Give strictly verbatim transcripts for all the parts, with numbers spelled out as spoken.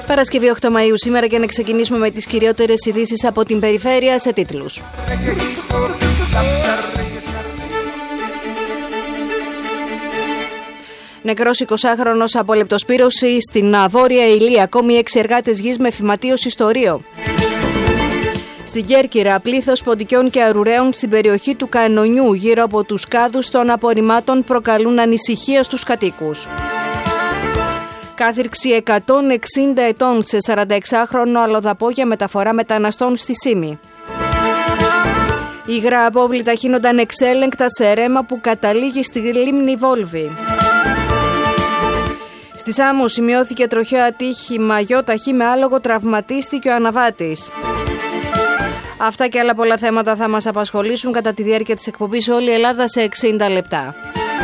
Παρασκευή οκτώ Μαΐου σήμερα και να ξεκινήσουμε με τις κυριότερες ειδήσεις από την περιφέρεια σε τίτλους. Νεκρός εικοσάχρονος από λεπτοσπύρωση στην Βόρεια Ηλία. Ακόμη έξι εργάτες γης με φυματίωση στο Ρίο. Στην Κέρκυρα, πλήθος ποντικιών και αρουραίων στην περιοχή του Κανονιού γύρω από τους κάδους των απορριμμάτων προκαλούν ανησυχία στους κατοίκους. Κάθυρξη εκατόν εξήντα ετών σε σαρανταεξάχρονο αλλοδαπό για μεταφορά μεταναστών στη Σύμη. Υγρά απόβλητα χύνονταν εξέλεγκτα σε ρέμα που καταλήγει στη λίμνη Βόλβη. Στη Σάμο σημειώθηκε τροχαίο ατύχημα γιοταχή με άλογο, τραυματίστηκε ο αναβάτης. Αυτά και άλλα πολλά θέματα θα μας απασχολήσουν κατά τη διάρκεια της εκπομπής όλη η Ελλάδα σε εξήντα λεπτά.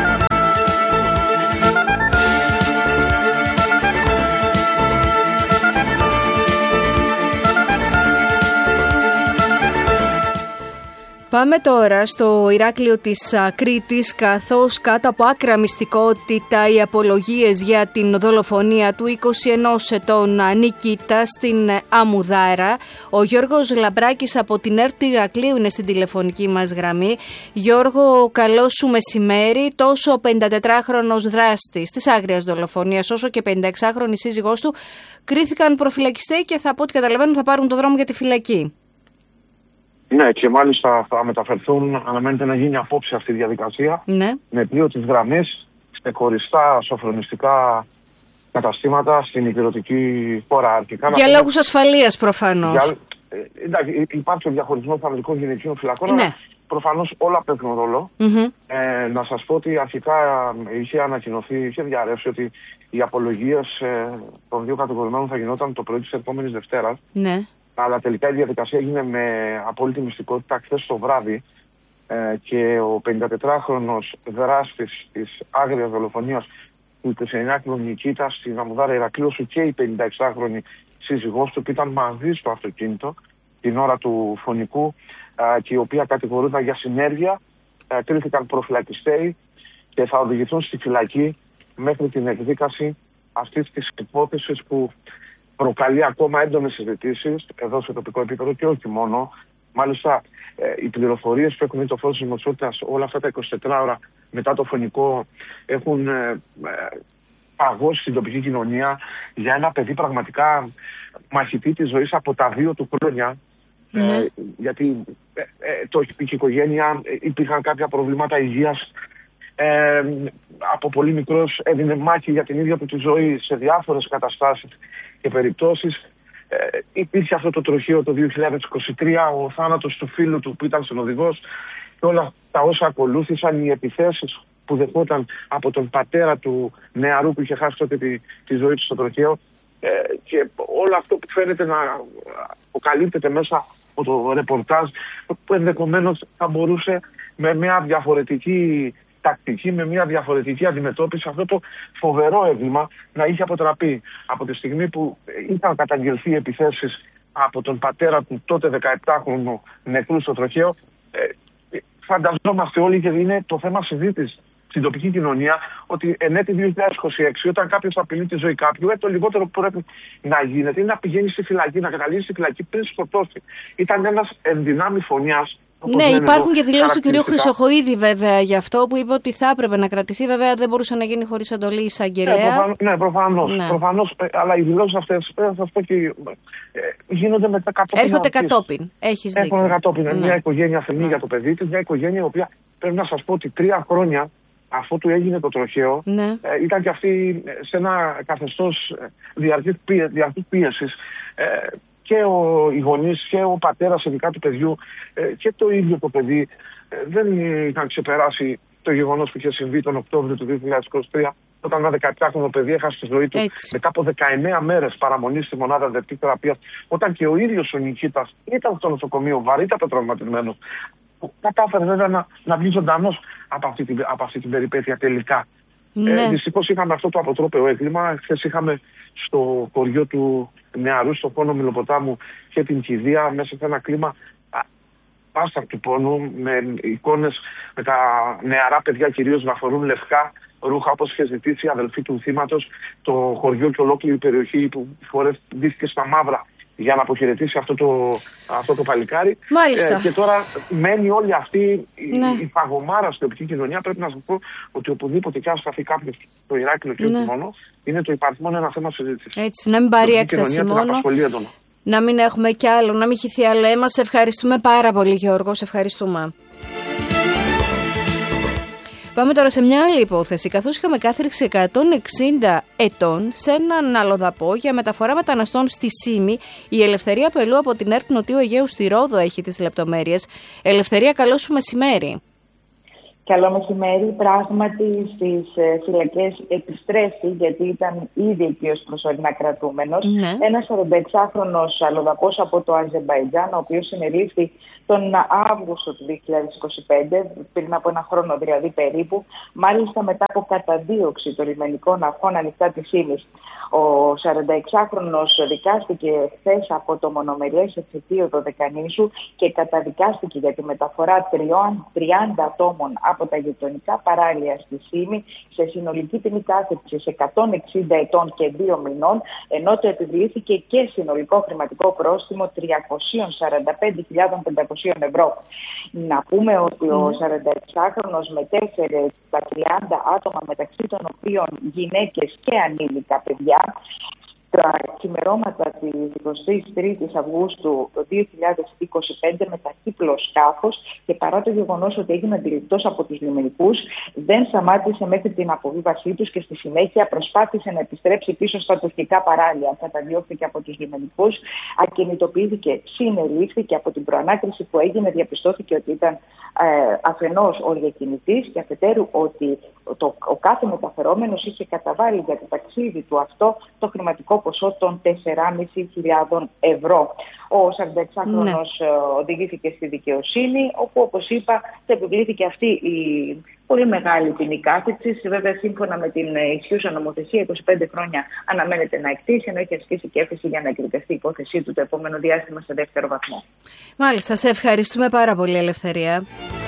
Πάμε τώρα στο Ηράκλειο της Κρήτης, καθώς κάτω από άκρα μυστικότητα οι απολογίες για την δολοφονία του εικοσιενός ετών Νικήτα στην Αμουδάρα. Ο Γιώργος Λαμπράκης από την ΕΡΤ Ηρακλείου είναι στην τηλεφωνική μας γραμμή. Γιώργο, καλό σου μεσημέρι. Τόσο ο πενηντατετράχρονος δράστης της άγριας δολοφονίας όσο και πενηνταεξάχρονη σύζυγός του κρίθηκαν προφυλακιστέοι και θα, από ό,τι καταλαβαίνουν, θα πάρουν το δρόμο για τη φυλακή. Ναι, και μάλιστα θα μεταφερθούν, αναμένεται να γίνει απόψε αυτή η διαδικασία, ναι, με πλοίο της γραμμής σε χωριστά σοφρονιστικά καταστήματα στην υπηρετική χώρα αρχικά. Για να λόγους ασφαλείας προφανώς. Για, ε, εντάξει, υπάρχει ο διαχωρισμός ανδρικών γυναικείων φυλακών, ναι, αλλά προφανώς όλα παίζουν ρόλο. Mm-hmm. Ε, να σας πω ότι αρχικά είχε ανακοινωθεί, είχε διαρρεύσει ότι οι απολογίες ε, των δύο κατηγορουμένων θα γινόταν το πρωί της επόμενης Δευτέρας. Ναι. Αλλά τελικά η διαδικασία έγινε με απόλυτη μυστικότητα χθες το βράδυ ε, και ο πενηντατετράχρονος δράστης της άγριας δολοφονίας του εικοσιεννιάχρονου Νικήτα στην Αμουδάρα Ηρακλείου σου και η πενηνταεξάχρονη σύζυγός του που ήταν μαζί στο αυτοκίνητο την ώρα του φωνικού ε, και η οποία κατηγορούνταν για συνέργεια, ε, κρίθηκαν προφυλακιστέοι και θα οδηγηθούν στη φυλακή μέχρι την εκδίκαση αυτής της υπόθεσης που προκαλεί ακόμα έντονες συζητήσεις εδώ σε τοπικό επίπεδο και όχι μόνο. Μάλιστα, ε, οι πληροφορίες που έχουν δει το φως της δημοσιότητας όλα αυτά τα εικοσιτέσσερις ώρα μετά το φωνικό έχουν ε, ε, παγώσει στην τοπική κοινωνία για ένα παιδί πραγματικά μαχητή της ζωής από τα δύο του χρόνια. Mm. Ε, γιατί ε, ε, το η οικογένεια ε, υπήρχαν κάποια προβλήματα υγείας. Ε, από πολύ μικρός έδινε μάχη για την ίδια του τη ζωή σε διάφορες καταστάσεις και περιπτώσεις. Ε, υπήρχε αυτό το τροχαίο το δύο χιλιάδες είκοσι τρία, ο θάνατος του φίλου του που ήταν συνοδηγός και όλα τα όσα ακολούθησαν, οι επιθέσεις που δεχόταν από τον πατέρα του νεαρού που είχε χάσει τότε τη, τη ζωή του στο τροχαίο ε, και όλο αυτό που φαίνεται να αποκαλύπτεται μέσα από το ρεπορτάζ που ενδεχομένως θα μπορούσε με μια διαφορετική τακτική, με μια διαφορετική αντιμετώπιση αυτό το φοβερό έγκλημα να είχε αποτραπεί. Από τη στιγμή που είχαν καταγγελθεί επιθέσεις από τον πατέρα του τότε δεκαεπτάχρονου νεκρού στο τροχαίο, ε, φανταζόμαστε όλοι και είναι το θέμα συζήτηση στην τοπική κοινωνία ότι εν έτη δύο χιλιάδες είκοσι έξι όταν κάποιος απειλεί τη ζωή κάποιου, ε, το λιγότερο που πρέπει να γίνεται είναι να πηγαίνει στη φυλακή, να καταλήξει στη φυλακή πριν σκοτώσει. Ήταν ένας ενδυνάμει φωνιάς. Ναι, υπάρχουν και δηλώσεις του κυρίου Χρυσοχοΐδη βέβαια γι' αυτό που είπε ότι θα έπρεπε να κρατηθεί. Βέβαια δεν μπορούσε να γίνει χωρίς εντολή εισαγγελέα. Ναι, προφανώς, ναι, προφανώς, ναι. προφανώς, αλλά οι δηλώσεις αυτές θα σας πω και ε, γίνονται μετά κατόπιν. Έρχονται κατόπιν. Έχεις δίκιο. Έρχονται κατόπιν. Ναι. Μια οικογένεια θεμεί ναι. για το παιδί της, μια οικογένεια η οποία πρέπει να σας πω ότι τρία χρόνια αφού του έγινε το τροχαίο, ναι. ε, ήταν και αυτή σε ένα καθεστώς διαρκής πίεσης. Ε, και ο, οι γονείς και ο πατέρας ειδικά του παιδιού ε, και το ίδιο το παιδί ε, δεν είχαν ξεπεράσει το γεγονός που είχε συμβεί τον Οκτώβριο του δύο χιλιάδες είκοσι τρία όταν ένα δεκαεπτάχρονο παιδί έχασε τη ζωή του έτσι. μετά από δεκαεννέα μέρες παραμονή στη μονάδα εντατικής θεραπείας, όταν και ο ίδιος ο Νικήτας ήταν στο νοσοκομείο βαρύτατα τραυματισμένος. Κατάφερε βέβαια να, να βγει ζωντανός από αυτή, την, από αυτή την περιπέτεια τελικά. Ναι. Ε, δυστυχώς είχαμε αυτό το αποτρόπαιο έγκλημα. Χθες είχαμε στο χωριό του νεαρού, στο πόνο Μιλοποτάμου και την κηδεία μέσα σε ένα κλίμα πάστα του πόνου, με εικόνες με τα νεαρά παιδιά κυρίως να φορούν λευκά ρούχα, όπως είχε ζητήσει η αδελφή του θύματος, το χωριό και ολόκληρη περιοχή που φορές ντύθηκε στα μαύρα για να αποχαιρετήσει αυτό το, αυτό το παλικάρι. Μάλιστα. Ε, και τώρα μένει όλη αυτή ναι. η, η παγωμάρα στην τοπική κοινωνία. Πρέπει να σας πω ότι οπουδήποτε και αν σταθεί κάποιος στο Ηράκλειο και όχι ναι. μόνο, είναι το υπαριθμόν ένα θέμα συζήτησης. Έτσι, να μην πάρει έκταση μόνο, να μην έχουμε κι άλλο, να μην χυθεί άλλο αίμα. Σε ευχαριστούμε πάρα πολύ, Γιώργο, σε ευχαριστούμε. Πάμε τώρα σε μια άλλη υπόθεση. Καθώς είχαμε κάθριξη εκατόν εξήντα ετών σε έναν αλλοδαπό για μεταφορά μεταναστών στη Σύμη, η Ελευθερία Πελού από την ΕΡΤ Νοτιού Αιγαίου στη Ρόδο έχει τις λεπτομέρειες. Ελευθερία, καλό σου μεσημέρι. Καλό μεσημέρι. Πράγματι στις φυλακές επιστρέφει, γιατί ήταν ήδη εκεί ως προσωρινά κρατούμενος, ναι. ένας σαρανταεξάχρονος αλλοδαπός από το Αζερμπαϊτζάν, ο οποίος συνελήφθη τον Αύγουστο του δύο χιλιάδες είκοσι πέντε, πριν από ένα χρόνο δηλαδή περίπου, μάλιστα μετά από καταδίωξη των λιμενικών αρχών ανοιχτά της Σύμης. Ο σαρανταεξάχρονος δικάστηκε χθες από το μονομερές εφετείο Δωδεκανήσου και καταδικάστηκε για τη μεταφορά τριάντα ατόμων από τα γειτονικά παράλια στη Σύμη σε συνολική ποινή κάθεψης εκατόν εξήντα ετών και δύο μηνών, ενώ το επιβλήθηκε και συνολικό χρηματικό πρόστιμο τριακόσιες σαράντα πέντε χιλιάδες πεντακόσια ευρώ. Να πούμε ότι mm. ο σαρανταεξάχρονος μετέφερε τα τριάντα άτομα, μεταξύ των οποίων γυναίκες και ανήλικα παιδιά, τα ξημερώματα της εικοστής τρίτης Αυγούστου δύο χιλιάδες είκοσι πέντε με ταχύπλο σκάφος, και παρά το γεγονός ότι έγινε αντιληπτός από τους λιμενικούς, δεν σταμάτησε μέχρι την αποβίβασή τους και στη συνέχεια προσπάθησε να επιστρέψει πίσω στα τουρκικά παράλια. Καταδιώχθηκε από τους λιμενικούς, ακινητοποιήθηκε, συνελήφθηκε. Από την προανάκριση που έγινε διαπιστώθηκε ότι ήταν ε, αφενός οριακινητής και αφετέρου ότι το, ο κάθε μεταφερόμενος είχε καταβάλει για το ταξίδι του αυτό το χρηματικό ποσό των τεσσεράμισι χιλιάδων ευρώ. Ο σαρανταεξάχρονος ναι. οδηγήθηκε στη δικαιοσύνη, όπου, όπως είπα, θα επιβλήθηκε αυτή η πολύ μεγάλη ποινή κάθεψης. Βέβαια, σύμφωνα με την ισχύουσα νομοθεσία, είκοσι πέντε χρόνια αναμένεται να εκτίσει, ενώ έχει ασκήσει και έφεση για να εκδικαστεί η υπόθεσή του το επόμενο διάστημα σε δεύτερο βαθμό. Μάλιστα, σε ευχαριστούμε πάρα πολύ, Ελευθερία.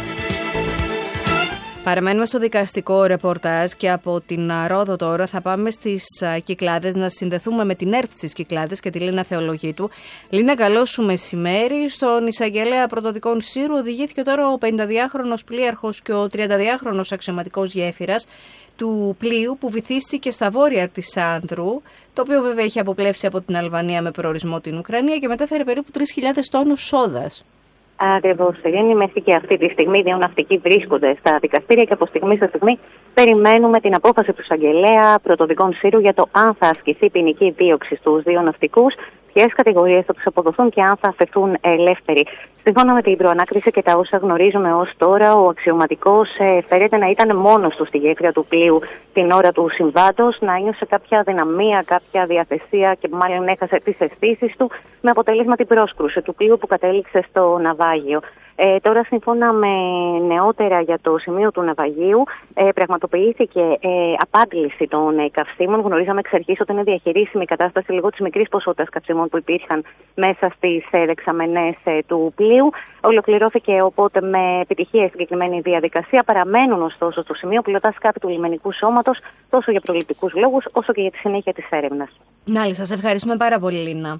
Παραμένουμε στο δικαστικό ρεπορτάζ και από την Ρόδο τώρα θα πάμε στις Κυκλάδες να συνδεθούμε με την ΕΡΤ στις Κυκλάδες και τη Λίνα Θεολογίτου. Λίνα, καλό σου μεσημέρι. Στον εισαγγελέα πρωτοδικών Σύρου οδηγήθηκε τώρα ο πενηνταδυάχρονος πλοίαρχος και ο τριανταδυάχρονος αξιωματικός γέφυρας του πλοίου που βυθίστηκε στα βόρεια της Άνδρου, το οποίο βέβαια έχει αποπλέψει από την Αλβανία με προορισμό την Ουκρανία και μετέφερε περίπου τρεις χιλιάδες τόνους σόδας. Ακριβώς, Ελένη, μέχρι και αυτή τη στιγμή δύο ναυτικοί βρίσκονται στα δικαστήρια και από στιγμή σε στιγμή περιμένουμε την απόφαση του εισαγγελέα πρωτοδικών Σύρου για το αν θα ασκηθεί ποινική δίωξη στους δύο ναυτικούς, ποιες κατηγορίες θα τους αποδοθούν και αν θα αφαιθούν ελεύθεροι. Σύμφωνα με την προανάκριση και τα όσα γνωρίζουμε ως τώρα, ο αξιωματικός ε, φέρεται να ήταν μόνος του στη γέφυρα του πλοίου την ώρα του συμβάντος, να ένιωσε κάποια αδυναμία, κάποια διαθεσία και μάλλον έχασε τις αισθήσεις του, με αποτέλεσμα την πρόσκρουση του πλοίου που κατέληξε στο ναυάγιο. Ε, τώρα, σύμφωνα με νεότερα για το σημείο του ναυαγίου, ε, πραγματοποιήθηκε ε, απάντηση των ε, καυσίμων. Γνωρίζαμε εξ αρχής ότι είναι διαχειρίσιμη η κατάσταση λόγω της μικρής ποσότητας καυσίμων που υπήρχαν μέσα στις ε, δεξαμενές ε, του πλοίου. Ολοκληρώθηκε οπότε με επιτυχία η συγκεκριμένη διαδικασία. Παραμένουν ωστόσο στο σημείο πιλωτάς σκάφη του λιμενικού σώματος, τόσο για προληπτικούς λόγους όσο και για τη συνέχεια της έρευνας. Μάλιστα, σας ευχαριστούμε πάρα πολύ, Λίνα.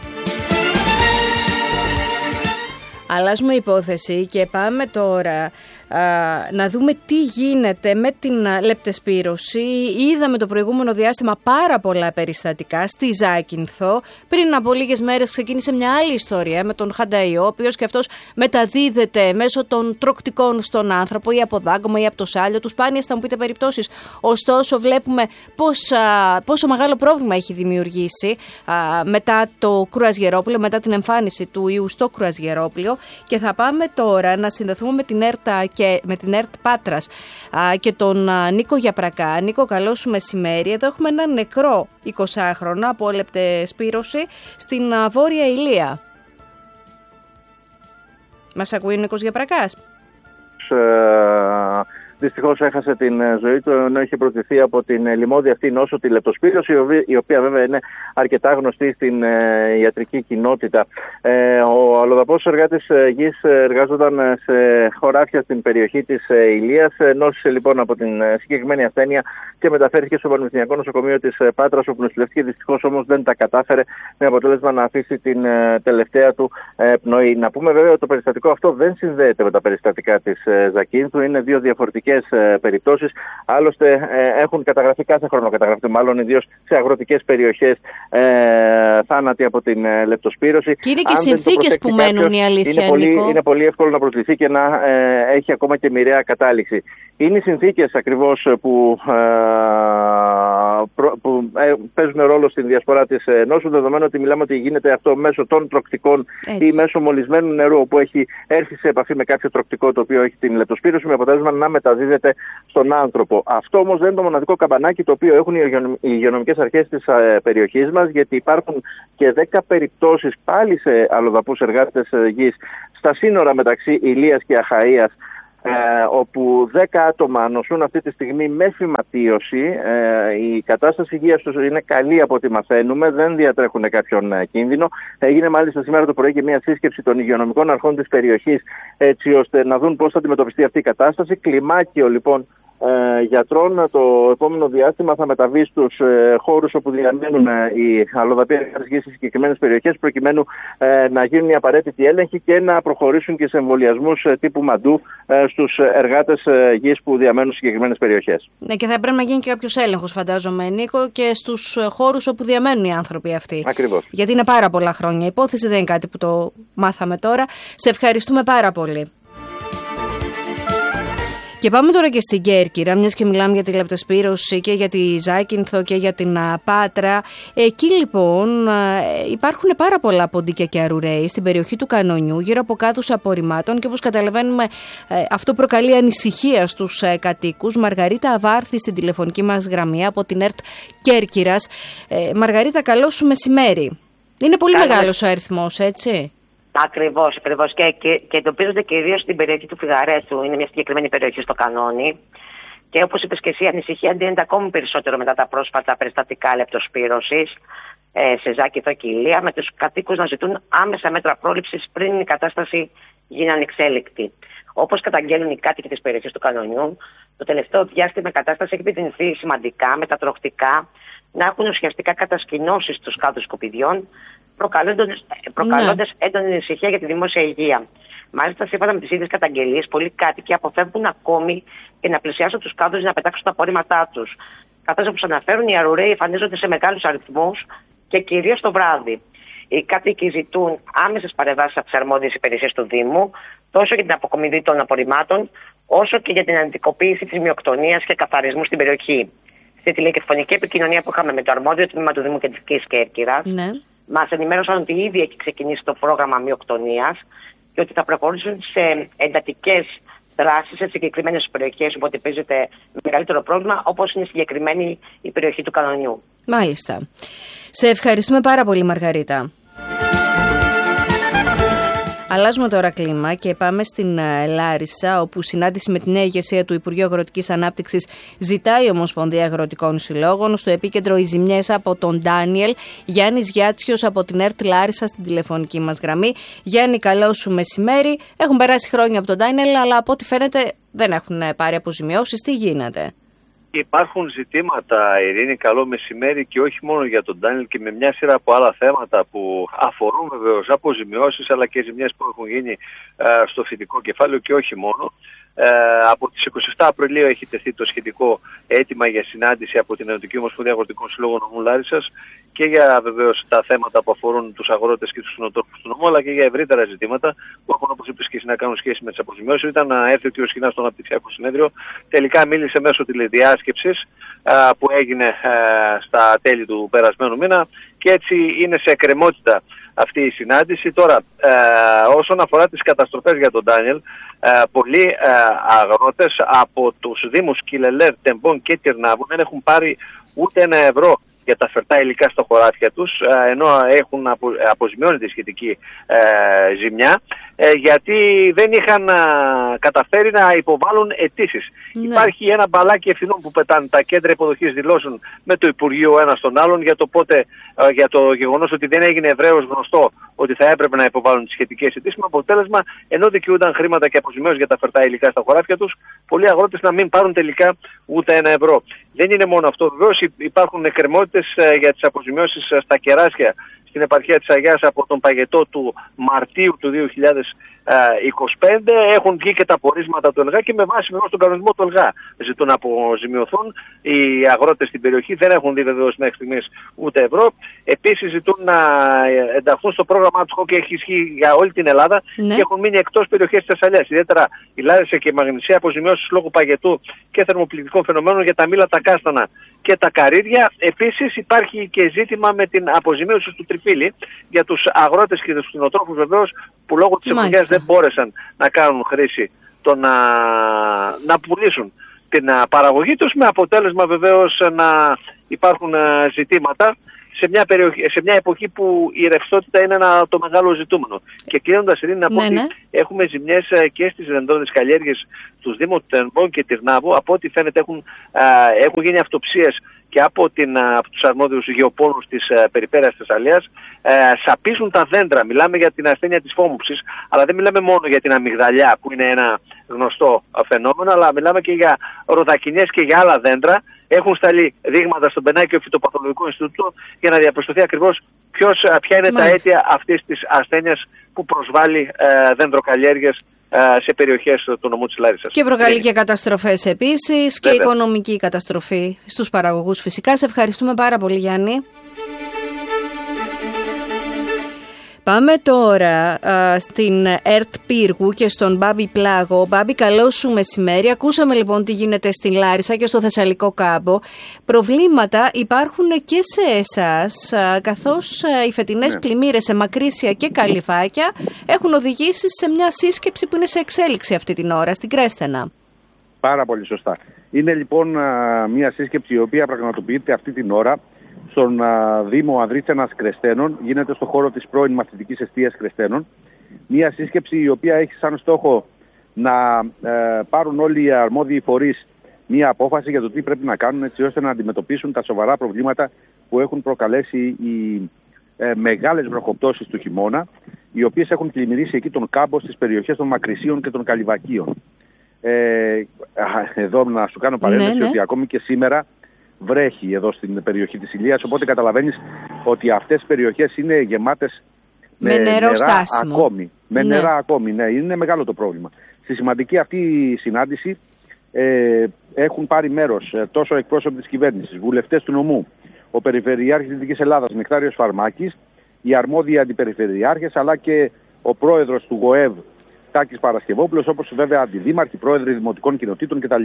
Αλλάζουμε υπόθεση και πάμε τώρα α, να δούμε τι γίνεται με την λεπτεσπύρωση. Είδαμε το προηγούμενο διάστημα πάρα πολλά περιστατικά στη Ζάκυνθο. Πριν από λίγες μέρες ξεκίνησε μια άλλη ιστορία με τον Χανταϊό, ο οποίος και αυτός μεταδίδεται μέσω των τροκτικών στον άνθρωπο ή από δάγκωμα ή από το σάλιο του. Σπάνιες θα μου πείτε περιπτώσεις. Ωστόσο βλέπουμε πώς, α, πόσο μεγάλο πρόβλημα έχει δημιουργήσει α, μετά το κρουαζιερόπλαιο, μετά την εμφάνιση του ιού στο κρουαζιερόπλαιο. Και θα πάμε τώρα να συνδεθούμε με την ΕΡΤ και με την ΕΡΤ Πάτρας α, και τον α, Νίκο Γιαπρακά. Νίκο, καλό σου μεσημέρι. Εδώ έχουμε έναν νεκρό εικοσάχρονο από λεπτεσπύρωση στην α, Βόρεια Ηλία. Μας ακούει ο Νίκος Γιαπρακάς? Ε, δυστυχώς έχασε την ζωή του, ενώ είχε προκληθεί από την λοιμώδη αυτή νόσο, τη λεπτοσπύρωση, η οποία βέβαια είναι αρκετά γνωστή στην ε, ιατρική κοινότητα. Ε, ο αλλοδαπός εργάτης γης εργάζονταν σε χωράφια στην περιοχή της ε, Ηλίας. Νόσησε λοιπόν από την ε, συγκεκριμένη ασθένεια και μεταφέρθηκε στο Πανεπιστημιακό Νοσοκομείο της ε, Πάτρας, όπου νοσηλεύτηκε. Δυστυχώς όμως δεν τα κατάφερε, με αποτέλεσμα να αφήσει την ε, τελευταία του ε, πνοή. Να πούμε βέβαια ότι το περιστατικό αυτό δεν συνδέεται με τα περιστατικά της ε, Ζακίνθου. Είναι δύο διαφορετικές ε, περιπτώσεις. Άλλωστε ε, έχουν καταγραφεί κάθε χρόνο, καταγραφεί μάλλον ιδίως σε αγροτικές περιοχές, ε, θάνατοι από την ε, λεπτοσπύρωση. Και είναι και οι συνθήκες που μένουν, κάποιος, η αλήθεια, είναι πολύ, είναι πολύ εύκολο να προσληφθεί και να ε, έχει ακόμα και μοιραία κατάληξη. Είναι οι συνθήκες ακριβώς που, ε, που ε, παίζουν ρόλο στην διασπορά της ε, νόσου, δεδομένου ότι μιλάμε ότι γίνεται αυτό μέσω των τροκτικών ή μέσω μολυσμένου νερού, όπου έχει έρθει σε επαφή με κάποιο τροκτικό το οποίο έχει την λεπτοσπύρωση, με αποτέλεσμα να μεταδίδεται στον άνθρωπο. Αυτό όμως δεν είναι το μοναδικό καμπανάκι το οποίο έχουν οι υγειονομικές αρχές της ε, περιοχής μας, γιατί υπάρχουν και δέκα περιπτώσεις πάλι σε αλλοδαπούς εργάτες ε, γης στα σύνορα μεταξύ Ηλίας και Αχαΐας, Ε, όπου δέκα άτομα νοσούν αυτή τη στιγμή με φυματίωση. Ε, η κατάσταση υγείας τους είναι καλή από ό,τι μαθαίνουμε, δεν διατρέχουν κάποιον ε, κίνδυνο. Έγινε μάλιστα σήμερα το πρωί και μια σύσκεψη των υγειονομικών αρχών της περιοχής, έτσι ώστε να δουν πώς θα αντιμετωπιστεί αυτή η κατάσταση. Κλιμάκιο λοιπόν ε, γιατρών το επόμενο διάστημα θα μεταβεί στους ε, χώρους όπου διαμένουν ε, οι αλλοδαποί εργάτες γης στις συγκεκριμένες περιοχές, προκειμένου ε, να γίνουν οι απαραίτητοι έλεγχοι και να προχωρήσουν και σε εμβολιασμούς ε, τύπου μαντού ε, στους εργάτες ε, γης που διαμένουν στις συγκεκριμένες περιοχές. Ναι, και θα πρέπει να γίνει και κάποιος έλεγχος, φαντάζομαι, Νίκο, και στους χώρους όπου διαμένουν οι άνθρωποι αυτοί. Ακριβώς. Γιατί είναι πάρα πολλά χρόνια. Η υπόθεση δεν είναι κάτι που το μάθαμε τώρα. Σε ευχαριστούμε πάρα πολύ. Και πάμε τώρα και στην Κέρκυρα, μιας και μιλάμε για τη λεπτοσπύρωση και για τη Ζάκυνθο και για την Πάτρα. Εκεί λοιπόν υπάρχουν πάρα πολλά ποντίκια και αρουραίοι στην περιοχή του Κανονιού, γύρω από κάδους απορριμμάτων, και όπως καταλαβαίνουμε αυτό προκαλεί ανησυχία στους κατοίκους. Μαργαρίτα Αβάρθη στην τηλεφωνική μας γραμμή από την ΕΡΤ Κέρκυρας. Μαργαρίτα, καλό σου μεσημέρι. Είναι πολύ Καλώς. μεγάλος ο αριθμός, έτσι? Ακριβώς, ακριβώς. Και, και, και εντοπίζονται κυρίως στην περιοχή του Φιγαρέτου. Είναι μια συγκεκριμένη περιοχή στο Κανόνι. Και όπως είπες και εσύ, η ανησυχία αντίνεται ακόμη περισσότερο μετά τα πρόσφατα περιστατικά λεπτοσπύρωσης ε, σε Ζάκυνθο και Ηλία, με τους κατοίκους να ζητούν άμεσα μέτρα πρόληψης πριν η κατάσταση γίνει ανεξέλεκτη. Όπως καταγγέλνουν οι κάτοικοι της περιοχής του Κανονιού, το τελευταίο διάστημα η κατάσταση έχει επιδεινωθεί σημαντικά με τα τροκτικά να έχουν ουσιαστικά κατασκηνώσει στους κάδους σκουπιδιών, προκαλώντας, προκαλώντας ναι. έντονη ανησυχία για τη δημόσια υγεία. Μάλιστα, σύμφωνα με τις ίδιες καταγγελίες, πολλοί κάτοικοι αποφεύγουν ακόμη και να πλησιάσουν τους κάδους για να πετάξουν τα απορρίμματά τους. Καθώς, όπως αναφέρουν, οι αρουραίοι εμφανίζονται σε μεγάλους αριθμούς και κυρίως το βράδυ. Οι κάτοικοι ζητούν άμεσες παρεμβάσεις από τις αρμόδιες υπηρεσίες του Δήμου, τόσο για την αποκομιδή των απορριμμάτων, όσο και για την αντικοποίηση της μειοκτονίας και καθαρισμού στην περιοχή. Στη τηλεφωνική επικοινωνία που είχαμε με το αρμόδιο τμήμα του Δημοκρατικής Κέρκυρας, ναι. μας ενημέρωσαν ότι ήδη έχει ξεκινήσει το πρόγραμμα μειοκτονίας και ότι θα προχωρήσουν σε εντατικές δράσεις σε συγκεκριμένες περιοχές όπου αντιμετωπίζεται μεγαλύτερο πρόβλημα, όπως είναι συγκεκριμένη η περιοχή του Κανονιού. Μάλιστα. Σε ευχαριστούμε πάρα πολύ, Μαργαρίτα. Αλλάζουμε τώρα κλίμα και πάμε στην Λάρισα, όπου συνάντηση με την νέα ηγεσία του Υπουργείου Αγροτικής Ανάπτυξης ζητάει η Ομοσπονδία Αγροτικών Συλλόγων. Στο επίκεντρο οι ζημιές από τον Ντάνιελ. Γιάννης Γιάτσιος από την ΕΡΤ Λάρισα στην τηλεφωνική μας γραμμή. Γιάννη, καλό σου μεσημέρι. Έχουν περάσει χρόνια από τον Ντάνιελ, αλλά από ό,τι φαίνεται δεν έχουν πάρει αποζημιώσεις. Τι γίνεται? Υπάρχουν ζητήματα, Ειρήνη, καλό μεσημέρι, και όχι μόνο για τον Ντάνιελ, και με μια σειρά από άλλα θέματα που αφορούν βεβαίως αποζημιώσεις αλλά και ζημιές που έχουν γίνει ε, στο φυτικό κεφάλαιο και όχι μόνο. Ε, από τις εικοστή εβδόμη Απριλίου έχει τεθεί το σχετικό αίτημα για συνάντηση από την Ενωτική Ομοσπονδία Αγροτικών Συλλόγων νομού Λάρισσας και για βεβαίως τα θέματα που αφορούν τους αγρότες και τους κτηνοτρόφους του νομού, αλλά και για ευρύτερα ζητήματα που έχουν, όπως είπες και εσύ, να κάνουν σχέση με τις αποζημιώσεις. Ήταν να έρθει ο κ. Σχοινάς στο Αναπτυξιακό Συνέδριο. Τελικά μίλησε μέσω τηλεδιάσκεψης α, που έγινε α, στα τέλη του περασμένου μήνα, και έτσι είναι σε εκκρεμότητα αυτή η συνάντηση. Τώρα, ε, όσον αφορά τις καταστροφές για τον Ντάνιελ, ε, πολλοί ε, αγρότες από τους Δήμους Κιλελέρ, Τεμπών και Τυρνάβου δεν έχουν πάρει ούτε ένα ευρώ για τα φερτά υλικά στα χωράφια τους, ενώ έχουν απο, αποζημιώνει τη σχετική ε, ζημιά, ε, γιατί δεν είχαν ε, καταφέρει να υποβάλουν αιτήσεις. Ναι. Υπάρχει ένα μπαλάκι ευθυνών που πετάνε τα κέντρα υποδοχής δηλώσεων με το Υπουργείο ένα στον άλλον για το, πότε, ε, για το γεγονός ότι δεν έγινε ευρέως γνωστό ότι θα έπρεπε να υποβάλουν τις σχετικές αιτήσεις, με αποτέλεσμα, ενώ δικαιούνταν χρήματα και αποζημιώσεις για τα φερτά υλικά στα χωράφια τους, πολλοί αγρότες να μην πάρουν τελικά ούτε ένα ευρώ. Δεν είναι μόνο αυτό. Βεβαίως υπάρχουν εκκρεμότητες για τις αποζημιώσεις στα κεράσια στην επαρχία της Αγιάς από τον παγετό του Μαρτίου του δύο χιλιάδες είκοσι πέντε. Έχουν βγει και τα πορίσματα του ΕΛΓΑ και με βάση βεβαίως τον κανονισμό του ΕΛΓΑ ζητούν να αποζημιωθούν. Οι αγρότες στην περιοχή δεν έχουν δει βεβαίως μέχρι στιγμής ούτε ευρώ. Επίσης ζητούν να ενταχθούν στο πρόγραμμα ad hoc και έχει ισχύει για όλη την Ελλάδα, ναι, και έχουν μείνει εκτός περιοχές της Ασσαλίας. Ιδιαίτερα η Λάρισα και η Μαγνησία αποζημιώσεις λόγω παγετού και θερμοπληκτικών φαινομένων για τα μήλα, τα κάστανα και τα καρύδια. Επίσης υπάρχει και ζήτημα με την αποζημίωση του τριφύλι για τους αγρότες και τους κτηνοτρόφους βεβαίως που λόγω της εποχής δεν μπόρεσαν να κάνουν χρήση το να, να πουλήσουν την παραγωγή τους, με αποτέλεσμα βεβαίως να υπάρχουν ζητήματα σε μια, περιοχή, σε μια εποχή που η ρευστότητα είναι ένα, το μεγάλο ζητούμενο. Και κλείνοντας, Ειρήνη, να πω ναι, ότι ναι. έχουμε ζημιές και στις δεντρώδεις καλλιέργειες στους Δήμους του Τενμπών και Τυρνάβου. Από ό,τι φαίνεται έχουν, α, έχουν γίνει αυτοψίες και από, την, από τους αρμόδιους γεωπόνους της α, περιφέρειας της Αλίας. Ε, σαπίζουν τα δέντρα. Μιλάμε για την ασθένεια της φόμουψης, αλλά δεν μιλάμε μόνο για την αμυγδαλιά που είναι ένα γνωστό φαινόμενο, αλλά μιλάμε και για ροδακινιές και για άλλα δέντρα. Έχουν σταλεί δείγματα στον Πενάκιο Φυτοπαθολογικό Ινστιτούτο για να διαπιστωθεί ακριβώς ποιος, ποια είναι Μάλιστα. τα αίτια αυτής της ασθένειας που προσβάλλει ε, δέντροκαλλιέργειες ε, σε περιοχές του νομού της Λάρισσας. Και προκαλεί και καταστροφές επίσης. Βέβαια. Και οικονομική καταστροφή στους παραγωγούς φυσικά. Σε ευχαριστούμε πάρα πολύ, Γιάννη. Πάμε τώρα α, στην ΕΡΤ Πύργου και στον Μπάμπη Πλάγο. Μπάμπη, καλό σου μεσημέρι. Ακούσαμε λοιπόν τι γίνεται στην Λάρισα και στο Θεσσαλικό Κάμπο. Προβλήματα υπάρχουν και σε εσάς, α, καθώς α, οι φετινές ναι. πλημμύρες σε Μακρύσια και Καλυφάκια έχουν οδηγήσει σε μια σύσκεψη που είναι σε εξέλιξη αυτή την ώρα, στην Κρέστενα. Πάρα πολύ σωστά. Είναι λοιπόν α, μια σύσκεψη η οποία πραγματοποιείται αυτή την ώρα στον uh, Δήμο Ανδρίτσανας Κρεστένων, γίνεται στο χώρο της πρώην μαθητικής εστίας Κρεστένων. Μία σύσκεψη η οποία έχει σαν στόχο να uh, πάρουν όλοι οι αρμόδιοι φορείς μία απόφαση για το τι πρέπει να κάνουν έτσι ώστε να αντιμετωπίσουν τα σοβαρά προβλήματα που έχουν προκαλέσει οι uh, μεγάλες βροχοπτώσεις του χειμώνα, οι οποίες έχουν πλημμυρίσει εκεί τον κάμπο στις περιοχές των Μακρυσίων και των Καλυβακίων. Ε, εδώ να σου κάνω παρένθεση ναι, ναι. ότι ακόμη και σήμερα βρέχει εδώ στην περιοχή της Ηλίας, οπότε καταλαβαίνεις ότι αυτές οι περιοχές είναι γεμάτες με, με νερό νερά ακόμη. Με ναι. νερά ακόμη, ναι, είναι μεγάλο το πρόβλημα. Στη σημαντική αυτή συνάντηση ε, έχουν πάρει μέρος ε, τόσο εκπρόσωποι της κυβέρνησης, βουλευτές του νομού, ο Περιφερειάρχης της Δυτικής Ελλάδας Νεκτάριος Φαρμάκης, οι αρμόδιοι αντιπεριφερειάρχες, αλλά και ο πρόεδρος του ΓΟΕΒ Τάκης Παρασκευόπουλος, όπως βέβαια αντιδήμαρχοι, πρόεδροι δημοτικών κοινοτήτων κτλ.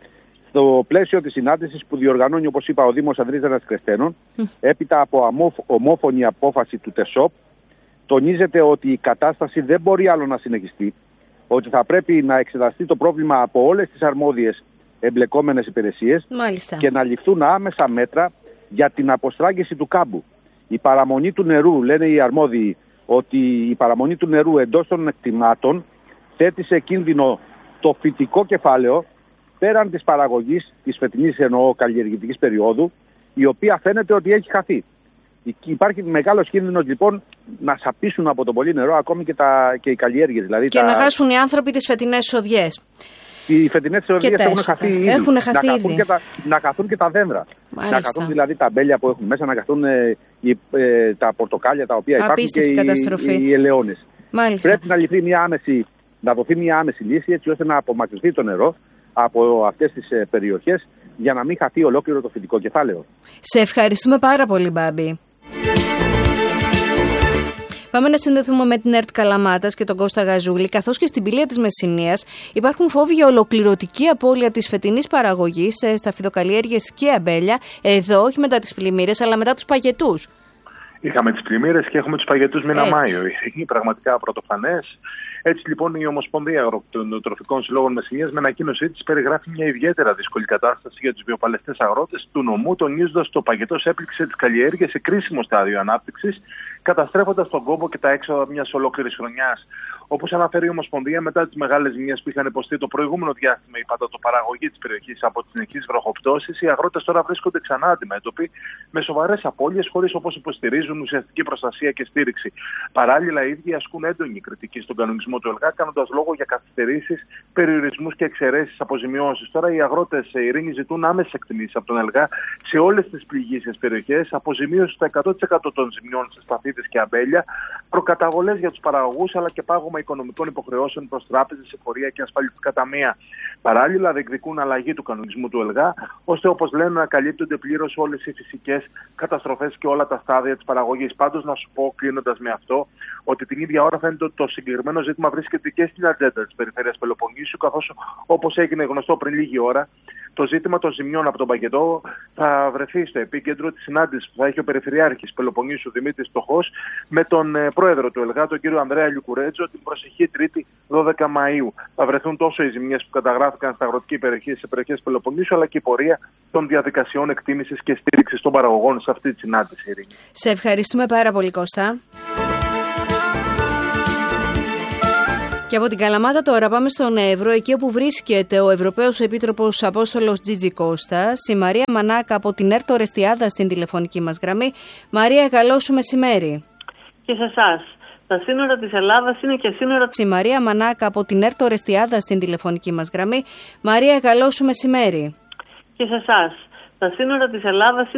Στο πλαίσιο της συνάντησης που διοργανώνει, όπως είπα, ο Δήμος Ανδρίτσανας Κρεστένων, mm. έπειτα από ομόφωνη απόφαση του ΤΕΣΟΠ, τονίζεται ότι η κατάσταση δεν μπορεί άλλο να συνεχιστεί, ότι θα πρέπει να εξεταστεί το πρόβλημα από όλες τις αρμόδιες εμπλεκόμενες υπηρεσίες Μάλιστα. και να ληφθούν άμεσα μέτρα για την αποστράγγιση του κάμπου. Η παραμονή του νερού, λένε οι αρμόδιοι, ότι η παραμονή του νερού εντός των εκτιμάτων θέτει σε κίνδυνο το φυτικό κεφάλαιο πέραν της παραγωγής της φετινής εννοώ καλλιεργητικής περίοδου, η οποία φαίνεται ότι έχει χαθεί. Υπάρχει μεγάλος κίνδυνος λοιπόν να σαπίσουν από το πολύ νερό ακόμη και, τα, και οι καλλιέργειες. Δηλαδή και τα... να χάσουν οι άνθρωποι τις φετινές εισοδιές. Οι φετινές εισοδιές έχουν χαθεί ήδη. Έχουν χαθεί να, ήδη. Χαθούν τα, να χαθούν και τα δέντρα. Μάλιστα. Να χαθούν δηλαδή τα μπέλια που έχουν μέσα, να χαθούν ε, ε, τα πορτοκάλια τα οποία Απίστευτη υπάρχουν και καταστροφή. οι, οι ελαιώνες. Μάλιστα. Πρέπει να λυθεί μια άμεση, να δοθεί μια άμεση λύση έτσι ώστε να απομακρυνθεί το νερό από αυτές τις ε, περιοχές για να μην χαθεί ολόκληρο το φυτικό κεφάλαιο. Σε ευχαριστούμε πάρα πολύ, Μπάμπη. Πάμε να συνδεθούμε με την ΕΡΤ Καλαμάτας και τον Κώστα Γαζούλη, καθώς και στην Πηλία της Μεσσηνίας υπάρχουν φόβοι για ολοκληρωτική απώλεια της φετινής παραγωγής στα φυτοκαλλιέργειες και αμπέλια, εδώ όχι μετά τις πλημμύρες αλλά μετά τους παγετούς. Είχαμε τις πλημμύρες και έχουμε τους παγετούς μήνα Μάιο. Είναι πραγματικά πρωτοφανές. Έτσι λοιπόν η Ομοσπονδία Αγροτροφικών Συλλόγων Μεσσηνίας με ανακοίνωσή της περιγράφει μια ιδιαίτερα δύσκολη κατάσταση για τους βιοπαλαιστές αγρότες του νομού, τονίζοντας το παγετός έπληξε τις καλλιέργειες σε κρίσιμο στάδιο ανάπτυξης, καταστρέφοντας τον κόπο και τα έξοδα μιας ολόκληρης χρονιάς. Όπως αναφέρει η Ομοσπονδία, μετά τις μεγάλες ζημιές που είχαν υποστεί το προηγούμενο διάστημα η πατατοπαραγωγή της περιοχής από τις συνεχείς βροχοπτώσεις, οι αγρότες τώρα βρίσκονται ξανά αντιμέτωποι με σοβαρές απώλειες, χωρίς όπως υποστηρίζουν ουσιαστική προστασία και στήριξη. Παράλληλα, οι ίδιοι ασκούν έντονη κριτική στον κανονισμό του ΕΛΓΑ, κάνοντας λόγο για καθυστερήσεις, περιορισμούς και εξαιρέσεις αποζημιώσεις. Τώρα οι αγρότες Ειρήνη ζητούν άμεσες εκτιμήσεις από τον ΕΛΓΑ σε όλες τις πληγείσιες περιοχές, αποζημίωση στο εκατό τοις εκατό των ζημιών σε σπαθίδες και αμπέλια, προκαταβολές για τους παραγωγούς αλλά και πάγωμα οικονομικών υποχρεώσεων προς τράπεζες, εφορία και ασφαλιστικά ταμεία. Παράλληλα, διεκδικούν αλλαγή του κανονισμού του ΕΛΓΑ, ώστε όπως λένε να καλύπτονται πλήρως όλες οι φυσικές καταστροφές και όλα τα στάδια της παραγωγής. Πάντως, να σου πω, κλείνοντας με αυτό, ότι την ίδια ώρα φαίνεται ότι το συγκεκριμένο ζήτημα βρίσκεται και στην ατζέντα της Περιφέρειας Πελοποννήσου, καθώς όπως έγινε γνωστό πριν λίγη ώρα, το ζήτημα των ζημιών από τον παγετό θα βρεθεί στο επίκεντρο της συνάντησης που θα έχει ο Περιφερειάρχης Πελοποννήσου Δημήτρης Στοχός με τον ε, πρόεδρο του ΕΛΓΑ, τον κύριο Ανδρέα Λιουκουρέτζο, την προσεχή Τρίτη δώδεκα Μαΐου. Θα βρεθούν τόσο οι ζημιές που καταγράφηκαν στα αγροτική περιοχή, σε περιοχές Πελοποννήσου, αλλά και η πορεία των διαδικασιών εκτίμησης και στήριξης των παραγωγών σε αυτή τη συνάντηση, Ειρήνη. Σε ευχαριστούμε πάρα πολύ, Κώστα. Και από την Καλαμάτα τώρα πάμε στον Εύρο, εκεί όπου βρίσκεται ο Ευρωπαίος Επίτροπος Απόστολος Τζίτζι Κώστας, η Μαρία Μανάκα από την ΕΡΤ Ορεστιάδα στην τηλεφωνική μας γραμμή. Μαρία, καλό σου μεσημέρι. Και σε εσάς. Τα σύνορα της Ελλάδας είναι και σύνορα... Η Μαρία Μανάκα από την ΕΡΤ Ορεστιάδα στην τηλεφωνική μας γραμμή. Μαρία, καλό σου μεσημέρι. Και σε εσάς. Τα σύνορα της Ελλάδας